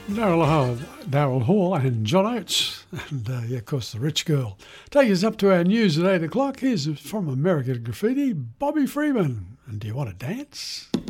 Daryl Hall and John Oates, and of course the Rich Girl. Take us up to our news at 8 o'clock. Here's from American Graffiti, Bobby Freeman. And do you want to dance?